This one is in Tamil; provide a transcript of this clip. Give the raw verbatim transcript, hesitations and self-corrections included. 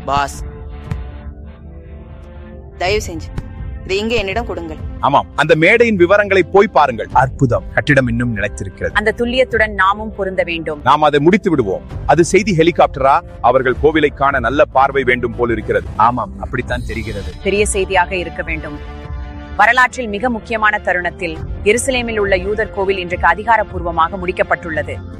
பாஸ், தயவு செஞ்சு இதை இங்க என்னிடம் கொடுங்கள். ஆமாம், அந்த மேடையின் விவரங்களை போய் பாருங்கள். அற்புதம், கட்டிடம் இன்னும் நிலைத்திருக்கிறது. அந்த துல்லியத்துடன் நாமும் பொருந்த வேண்டும். நாம் அதை முடித்து விடுவோம். அது செய்தி ஹெலிகாப்டரா? அவர்கள் கோவிலை காண நல்ல பார்வை வேண்டும் போல் இருக்கிறது. ஆமாம், அப்படித்தான் தெரிகிறது. பெரிய செய்தியாக இருக்க வேண்டும். வரலாற்றில் மிக முக்கியமான தருணத்தில் எருசலேமில் உள்ள யூதர் கோவில் இன்றைக்கு அதிகாரப்பூர்வமாக முடிக்கப்பட்டுள்ளது.